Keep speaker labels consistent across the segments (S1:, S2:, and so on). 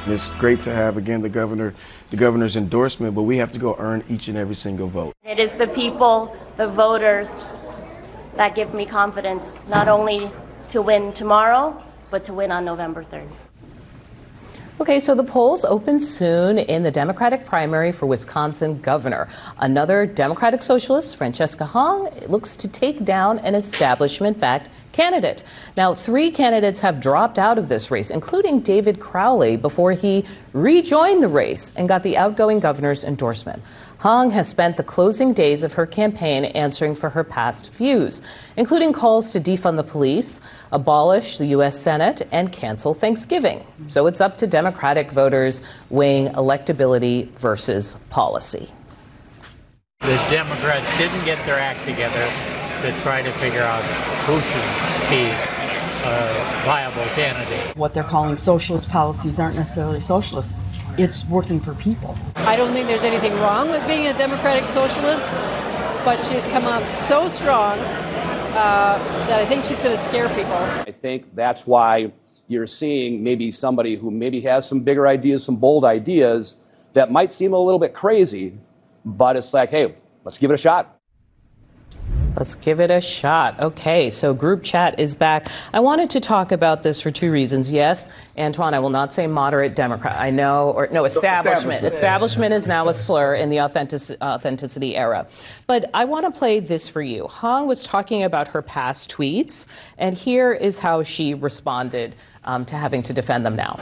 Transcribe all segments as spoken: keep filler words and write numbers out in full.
S1: And it's great to have, again, the governor, the governor's endorsement, but we have to go earn each and every single vote.
S2: It is the people, the voters, that give me confidence, not only to win tomorrow, but to win on November third.
S3: Okay, so the polls open soon in the Democratic primary for Wisconsin governor. Another Democratic socialist, Francesca Hong, looks to take down an establishment-backed candidate. Now, three candidates have dropped out of this race, including David Crowley, before he rejoined the race and got the outgoing governor's endorsement. Hong has spent the closing days of her campaign answering for her past views, including calls to defund the police, abolish the U S Senate, and cancel Thanksgiving. So it's up to Democratic voters weighing electability versus policy.
S4: The Democrats didn't get their act together to try to figure out who should be a viable candidate.
S5: What they're calling socialist policies aren't necessarily socialist. It's working for people.
S6: I don't think there's anything wrong with being a Democratic socialist, but she's come up so strong uh, that I think she's going to scare people.
S7: I think that's why you're seeing maybe somebody who maybe has some bigger ideas, some bold ideas that might seem a little bit crazy, but it's like, hey, let's give it a shot.
S3: Let's give it a shot. Okay, so group chat is back. I wanted to talk about this for two reasons. Yes, Antoine, I will not say moderate Democrat. I know, or no, establishment. Establishment, establishment is now a slur in the authentic, authenticity era. But I want to play this for you. Hong was talking about her past tweets, and here is how she responded um, to having to defend them now.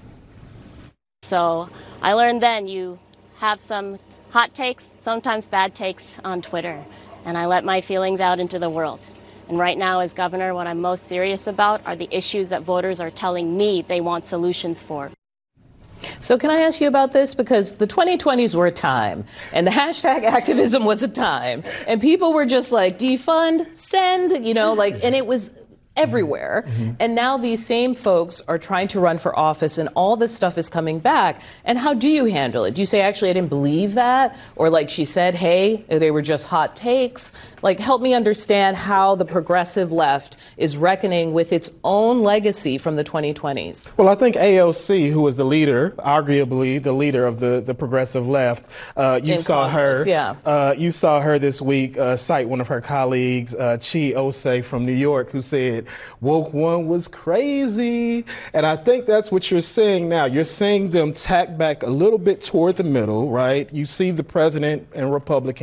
S2: So I learned then you have some hot takes, sometimes bad takes on Twitter. And I let my feelings out into the world. And right now, as governor, what I'm most serious about are the issues that voters are telling me they want solutions for.
S3: So can I ask you about this? Because the twenty twenties were a time, and the hashtag activism was a time, and people were just like, defund, send, you know, like, and it was everywhere. Mm-hmm. And now these same folks are trying to run for office and all this stuff is coming back. And how do you handle it? Do you say, actually, I didn't believe that? Or like she said, hey, they were just hot takes? Like, help me understand how the progressive left is reckoning with its own legacy from the twenty twenties.
S8: Well, I think A O C, who was the leader, arguably the leader of the, the progressive left, uh, you In saw Congress, her, yeah. uh, you saw her this week uh, cite one of her colleagues, uh, Chi Osei from New York, who said, woke one was crazy. And I think that's what you're seeing now. You're seeing them tack back a little bit toward the middle, right? You see the president and Republicans